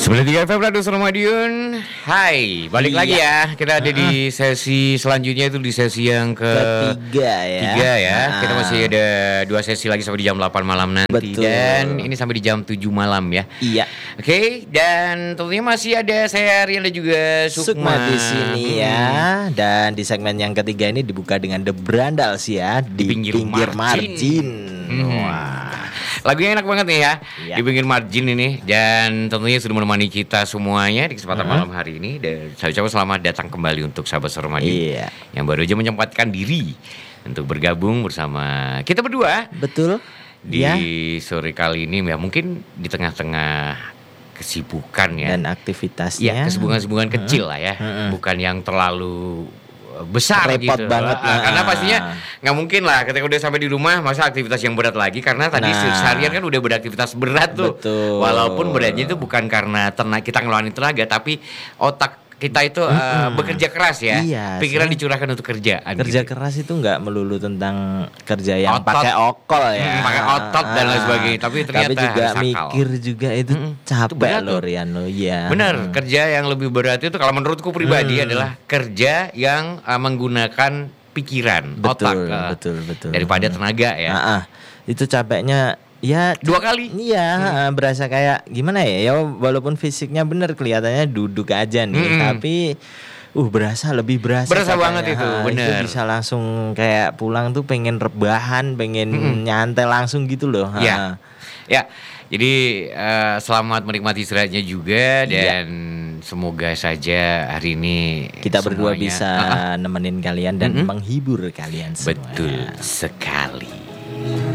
93 FM Radio Suara Madiun. Hai, balik lagi ya. Kita ada di sesi selanjutnya, itu di sesi yang ketiga ya. Tiga ya. Kita masih ada 2 sesi lagi sampai di jam 8 malam nanti. Betul. Dan ini sampai di jam 7 malam ya. Iya. Oke, dan tentunya masih ada saya Rian dan juga Sukma di sini ya. Dan di segmen yang ketiga ini dibuka dengan The Brandals ya, di pinggir margin. Wah. Lagunya enak banget nih ya, di pinggir margin ini. Dan tentunya sudah menemani kita semuanya di kesempatan malam hari ini. Dan saya ucapkan selamat datang kembali untuk sahabat Suara Madiun yang baru aja menyempatkan diri untuk bergabung bersama kita berdua. Betul. Di sore kali ini ya, mungkin di tengah-tengah kesibukan ya. Dan aktivitasnya. Ya, kesibukan-kesibukan kecil lah ya. Bukan yang terlalu besar repot gitu banget karena pastinya nggak mungkin lah ketika udah sampai di rumah masa aktivitas yang berat lagi, karena tadi seharian kan udah beraktivitas berat tuh. Betul. Walaupun beratnya itu bukan karena kita ngeluarin tenaga, tapi otak kita itu bekerja keras ya. Pikiran dicurahkan untuk kerjaan. Kerja gitu. keras itu nggak melulu tentang kerja yang pakai okol ya. Pakai otot dan lain sebagainya. Tapi ternyata juga sakal. Mikir juga itu capek loh Rian lo. Iya. Bener, kerja yang lebih berat itu kalau menurutku pribadi adalah kerja yang menggunakan pikiran, otak. Betul. Daripada tenaga ya. Itu capeknya ya 2 kali. Iya, berasa kayak gimana ya? Ya walaupun fisiknya bener kelihatannya duduk aja nih, tapi berasa banget itu, bener. Itu bisa langsung kayak pulang tuh pengen rebahan, pengen nyantai langsung gitu loh. Ya. Jadi selamat menikmati istirahatnya juga, dan semoga saja hari ini kita berdua bisa nemenin kalian dan menghibur kalian semua. Betul sekali.